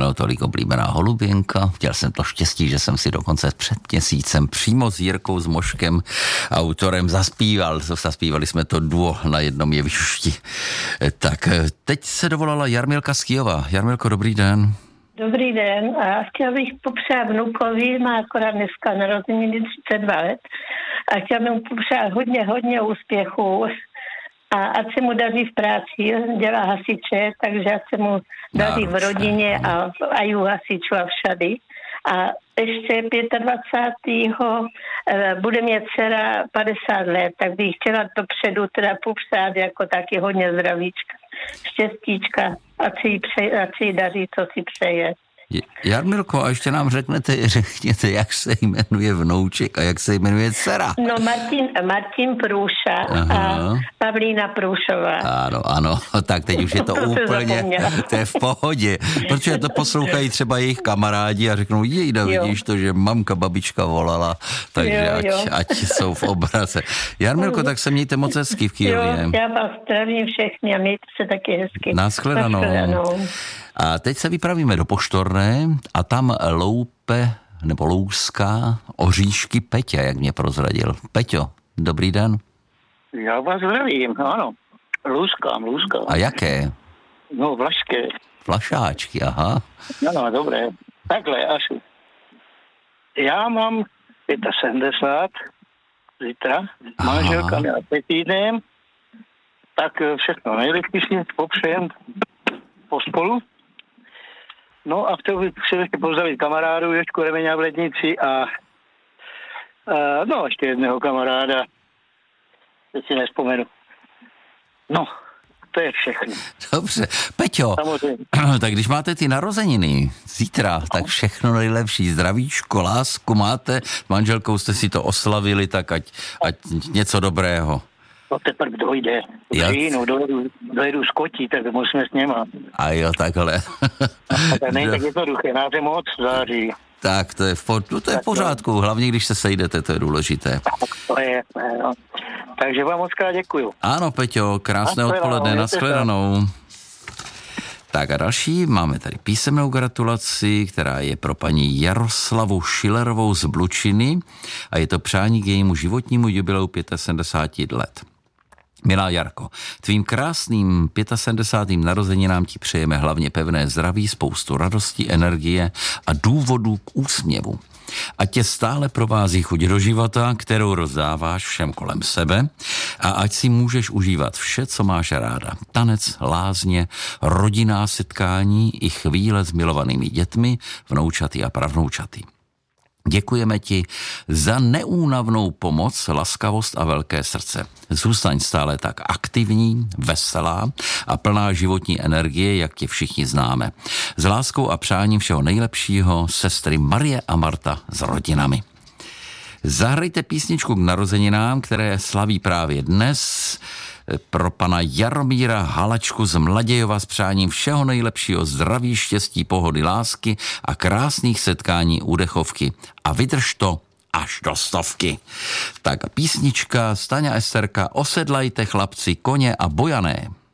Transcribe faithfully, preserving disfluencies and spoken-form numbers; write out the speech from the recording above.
Ano, tolik oblíbená holuběnka. Chtěl jsem to štěstí, že jsem si dokonce před měsícem přímo s Jirkou s Moškem, autorem, zaspíval. Zaspívali jsme to duo na jednom jevišti. Tak, teď se dovolala Jarmilka z Kyjova. Jarmilko, dobrý den. Dobrý den a chtěl bych popřát vnukovi, má akorát dneska narozeniny třicet dva let a chtěl bych mu popřát hodně, hodně úspěchů a ať se mu daří v práci, dělá hasiče, takže ať se mu daří v rodině a, a i u hasičů a všady. A ještě dvacátého pátého bude mít dcera padesát let, tak bych chtěla dopředu teda popřát jako taky hodně zdravíčka, štěstíčka, ať si jí, přeje, ať si jí daří, co si přeje. Jarmilko, a ještě nám řeknete, řekněte, jak se jmenuje vnouček a jak se jmenuje dcera. No Martin, Martin Průša. Aha. A Pavlína Průšová. Ano, ano, tak teď už je to, to úplně, to je v pohodě, protože to poslouchají třeba jejich kamarádi a řeknou, jejda, vidíš to, že mamka, babička volala, takže jo, jo. Ať, ať jsou v obraze. Jarmilko, tak se mějte moc hezky v Kyjově. Jo, já vás zdravím všechny a mějte se taky hezky. Naschledanou. Naschledanou. A teď se vypravíme do Poštorné a tam loupe nebo louská oříšky Peťa, jak mě prozradil. Peťo, dobrý den. Já vás zdravím, ano. Lůzkám, lůzkám. A jaké? No, vlašské. Flašáčky, aha. No, dobré. Takhle, až. Já mám sedmdesát pět zítra, manželka měla pět týdnem, tak všechno nejlepší si popřejem pospolu. No a chtěl bych si ještě pozdravit kamarádu Jožku Remeňa v Lednici a, a no ještě jedného kamaráda, teď si nespomenu. No, to je všechno. Dobře. Peťo, tak když máte ty narozeniny zítra, no. Tak všechno nejlepší, zdravíčko, lásku máte, s manželkou jste si to oslavili, tak ať, ať něco dobrého. To teprve dojde. V říjnu dojedu, dojedu z Kotí, tak musíme s něma. A jo, takhle. Tak není tak jednoduché, nás je moc září. Tak to je v, no, to je v pořádku, hlavně když se sejdete, to je důležité. To je, no. Takže vám moc krát děkuju. Ano, Peťo, krásné odpoledne, nashledanou. Tak a další, máme tady písemnou gratulaci, která je pro paní Jaroslavu Šilerovou z Blučiny a je to přání k jejímu životnímu jubileu sedmdesáti pěti let. Milá Jarko, tvým krásným sedmdesátým pátým narozeninám ti přejeme hlavně pevné zdraví, spoustu radosti, energie a důvodů k úsměvu. Ať tě stále provází chuť do života, kterou rozdáváš všem kolem sebe a ať si můžeš užívat vše, co máš ráda. Tanec, lázně, rodinná setkání i chvíle s milovanými dětmi, vnoučaty a pravnoučaty. Děkujeme ti za neúnavnou pomoc, laskavost a velké srdce. Zůstaň stále tak aktivní, veselá a plná životní energie, jak tě všichni známe. S láskou a přáním všeho nejlepšího, sestry Marie a Marta s rodinami. Zahrajte písničku k narozeninám, které slaví právě dnes, pro pana Jaromíra Halačku z Mladějova s přáním všeho nejlepšího, zdraví, štěstí, pohody, lásky a krásných setkání u dechovky. A vydrž to až do stovky. Tak písnička Staňa Esterka, osedlajte chlapci, koně a bojané.